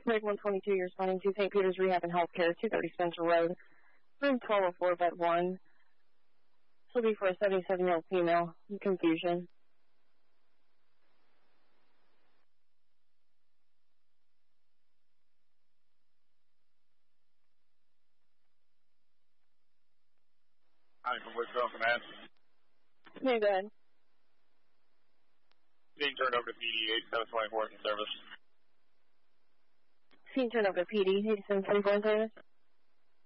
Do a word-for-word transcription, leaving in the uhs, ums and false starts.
Greg one twenty-two, you're responding to Saint Peter's Rehab and Healthcare, two thirty Spencer Road, room twelve oh four, bed one. This will be for a seventy-seven-year-old female. Confusion. Hi, from Wickville Command. Hey, go ahead. Being turned over to P D eighty-seven twenty-four in service. Being turned over to P D eighty-seven twenty-four in service.